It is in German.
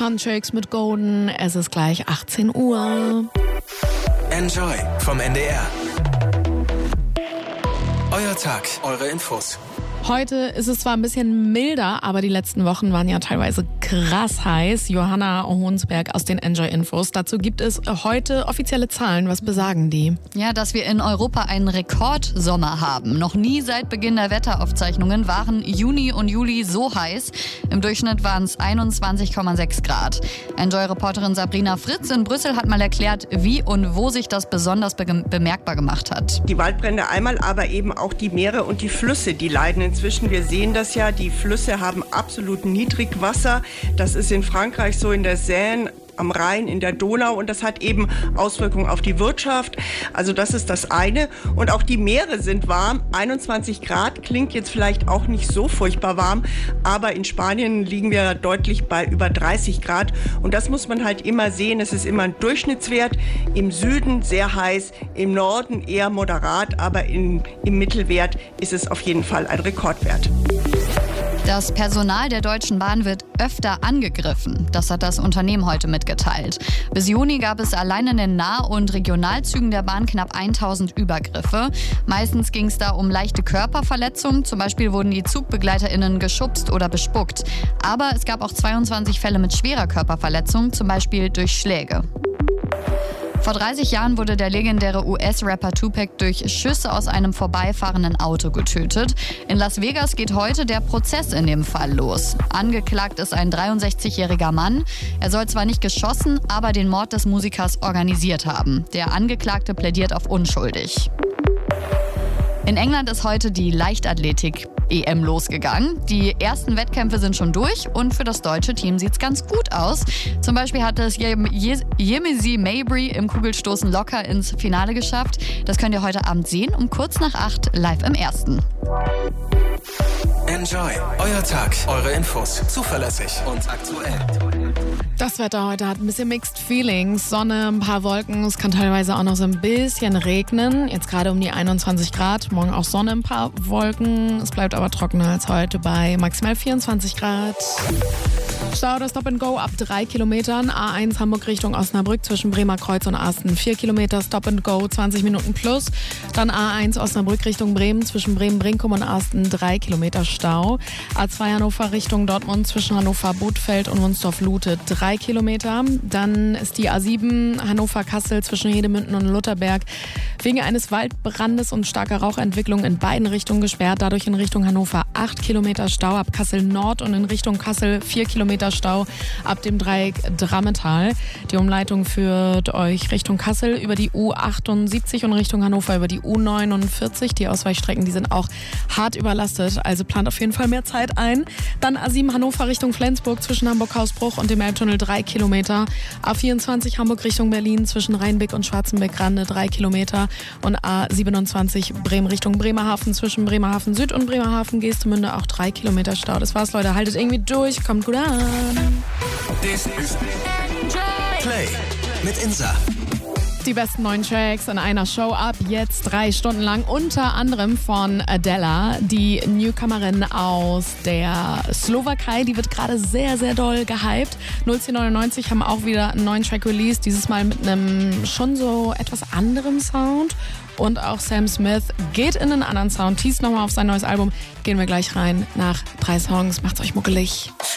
Hunchakes mit Golden. Es ist gleich 18 Uhr. Enjoy vom NDR. Euer Tag, eure Infos. Heute ist es zwar ein bisschen milder, aber die letzten Wochen waren ja teilweise krass heiß. Johanna Hohnsberg aus den Enjoy-Infos. Dazu gibt es heute offizielle Zahlen. Was besagen die? Ja, dass wir in Europa einen Rekordsommer haben. Noch nie seit Beginn der Wetteraufzeichnungen waren Juni und Juli so heiß. Im Durchschnitt waren es 21,6 Grad. Enjoy-Reporterin Sabrina Fritz in Brüssel hat mal erklärt, wie und wo sich das besonders bemerkbar gemacht hat. Die Waldbrände einmal, aber eben auch die Meere und die Flüsse, die leiden inzwischen. Wir sehen das ja, die Flüsse haben absolut Niedrigwasser. Das ist in Frankreich so, in der Seine, am Rhein, in der Donau, und das hat eben Auswirkungen auf die Wirtschaft. Also das ist das eine. Und auch die Meere sind warm. 21 Grad klingt jetzt vielleicht auch nicht so furchtbar warm, aber in Spanien liegen wir deutlich bei über 30 Grad. Und das muss man halt immer sehen. Es ist immer ein Durchschnittswert. Im Süden sehr heiß, im Norden eher moderat, aber im Mittelwert ist es auf jeden Fall ein Rekordwert. Das Personal der Deutschen Bahn wird öfter angegriffen. Das hat das Unternehmen heute mitgeteilt. Bis Juni gab es allein in den Nah- und Regionalzügen der Bahn knapp 1000 Übergriffe. Meistens ging es da um leichte Körperverletzungen. Zum Beispiel wurden die ZugbegleiterInnen geschubst oder bespuckt. Aber es gab auch 22 Fälle mit schwerer Körperverletzung, zum Beispiel durch Schläge. Vor 30 Jahren wurde der legendäre US-Rapper Tupac durch Schüsse aus einem vorbeifahrenden Auto getötet. In Las Vegas geht heute der Prozess in dem Fall los. Angeklagt ist ein 63-jähriger Mann. Er soll zwar nicht geschossen, aber den Mord des Musikers organisiert haben. Der Angeklagte plädiert auf unschuldig. In England ist heute die Leichtathletik-EM losgegangen. Die ersten Wettkämpfe sind schon durch und für das deutsche Team sieht es ganz gut aus. Zum Beispiel hat es Yemisi Mabry im Kugelstoßen locker ins Finale geschafft. Das könnt ihr heute Abend sehen, um kurz nach 8 live im Ersten. Enjoy, euer Tag, eure Infos, zuverlässig und aktuell. Das Wetter heute hat ein bisschen Mixed Feelings. Sonne, ein paar Wolken. Es kann teilweise auch noch so ein bisschen regnen. Jetzt gerade um die 21 Grad. Morgen auch Sonne, ein paar Wolken. Es bleibt aber trockener als heute bei maximal 24 Grad. Stau oder Stop and Go ab 3 Kilometern. A1 Hamburg Richtung Osnabrück zwischen Bremer Kreuz und Asten 4 Kilometer. Stop and Go 20 Minuten plus. Dann A1 Osnabrück Richtung Bremen zwischen Bremen-Brinkum und Asten 3 Kilometer Stau. A2 Hannover Richtung Dortmund zwischen Hannover-Bothfeld und Wunstorf-Lute 3 Kilometer. Dann ist die A7 Hannover-Kassel zwischen Hedemünden und Lutherberg wegen eines Waldbrandes und starker Rauchentwicklung in beiden Richtungen gesperrt. Dadurch in Richtung Hannover 8 Kilometer Stau ab Kassel Nord und in Richtung Kassel 4 Kilometer Stau ab dem Dreieck Drammetal. Die Umleitung führt euch Richtung Kassel über die U78 und Richtung Hannover über die U49. Die Ausweichstrecken, die sind auch hart überlastet, also plant auf jeden Fall mehr Zeit ein. Dann A7 Hannover Richtung Flensburg zwischen Hamburg-Hausbruch und dem Elbtunnel 3 Kilometer. A24 Hamburg Richtung Berlin zwischen Rheinbeck und Schwarzenbeck-Rande 3 Kilometer. Und A27 Bremen Richtung Bremerhaven zwischen Bremerhaven Süd und Bremerhaven Geestemünde auch 3 Kilometer Stau. Das war's, Leute. Haltet irgendwie durch. Kommt gut an. This is Play mit Insa. Die besten neuen Tracks in einer Show ab jetzt 3 Stunden lang, unter anderem von Adela, die Newcomerin aus der Slowakei. Die wird gerade sehr, sehr doll gehypt. 01099 haben auch wieder einen neuen Track released, dieses Mal mit einem schon so etwas anderem Sound. Und auch Sam Smith geht in einen anderen Sound, teast nochmal auf sein neues Album. Gehen wir gleich rein nach 3 Songs. Macht's euch muckelig.